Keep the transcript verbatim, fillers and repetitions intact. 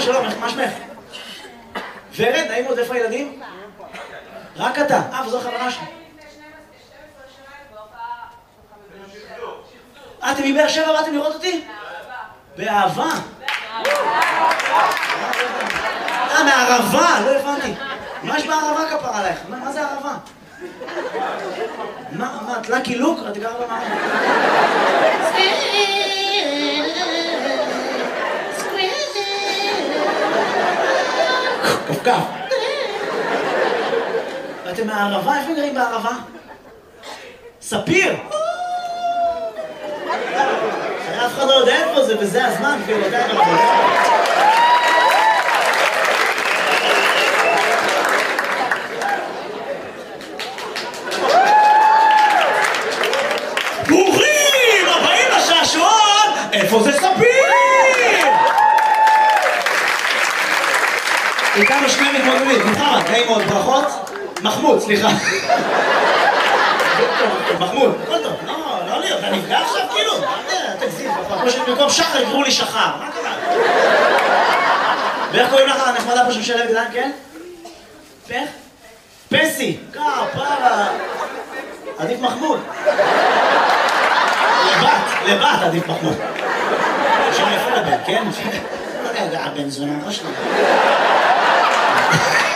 שלום, מה שמך? ורד, נעים מאוד, איפה הילדים? רק אתה. אה, וזו החברה שלי. אה, אתם מבאר שבע באתם לראות אותי? באהבה. אה, מהערבה, לא הבנתי. מה יש בערבה כפרה עלייך? מה זה ערבה? מה, מה, את לקי לוק? את גרה במערבה. כפכף. ואתם מהערבה? איפה גרים בערבה? ספיר! אף אחד לא יודע איפה זה, וזה הזמן, גבירותיי ורבותיי. ברוכים הבאים לשעשועון! איפה זה ספיר? איתנו שני מתמודדים, מוחמד, נעים מאוד, ברכות. מחמוד, סליחה. מחמוד, הכל טוב, לא, לא לי, אתה נפגע עכשיו כאילו? תגזים, כמו שבמקום שחר יקראו לי שחר, מה קרה? ואיך קוראים לך הנחמדה פה שמשלבת גדן, כן? פך? פסי, כפרה. עדיף מחמוד. לבת, לבת עדיף מחמוד. שם יפה לבן, כן? לא יודע, הבן זונה, לא שלי.